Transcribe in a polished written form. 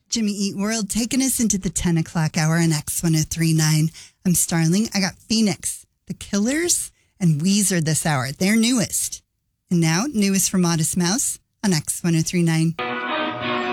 Jimmy Eat World taking us into the 10 o'clock hour on X1039. I'm Starling. I got Phoenix, The Killers, and Weezer this hour. Their newest. And now, newest from Modest Mouse on X1039.